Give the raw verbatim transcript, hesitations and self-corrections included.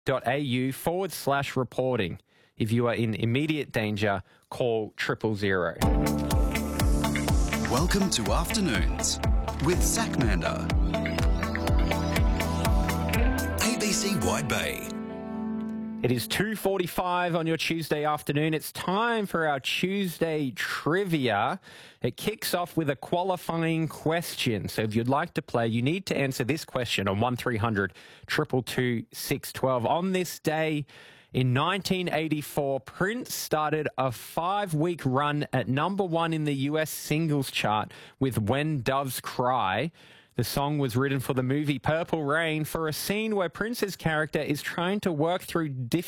au forward slash reporting. If you are in immediate danger, call triple zero. Welcome to Afternoons with Zachmander. A B C Wide Bay. It is two forty-five on your Tuesday afternoon. It's time for our Tuesday trivia. It kicks off with a qualifying question. So if you'd like to play, you need to answer this question on one three hundred two two two six one two. On this day in nineteen eighty-four, Prince started a five-week run at number one in the U S singles chart with When Doves Cry. The song was written for the movie Purple Rain for a scene where Prince's character is trying to work through difficult